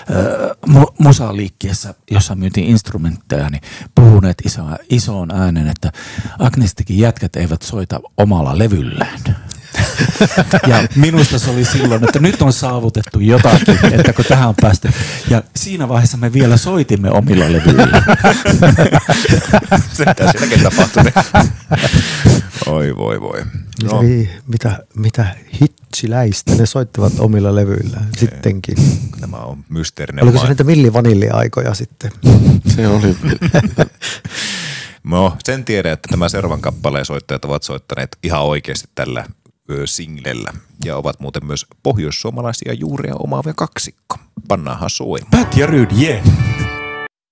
musaliikkeessä, jossa myytiin instrumentteja, niin puhuneet isoon äänen, että Agnistikin jätkät eivät soita omalla levyllään. Ja minusta se oli silloin, että nyt on saavutettu jotakin, että kun tähän on päästy. Ja siinä vaiheessa me vielä soitimme omilla levyillä. Se mitä siinäkin tapahtui. Oi voi. No. Mitä hitsiläistä ne soittivat omilla levyillään sittenkin. Tämä on mysteerinen. Oliko se niitä Milli Vanilli-aikoja sitten? Se oli. No, sen tiedän, että tämä seuraavan kappaleen soittajat ovat soittaneet ihan oikeasti tällä singlellä. Ja ovat muuten myös pohjoissuomalaisia juuria omaavia kaksikko. Pannaanhan soimaan. Pat ja Ryd, yeah.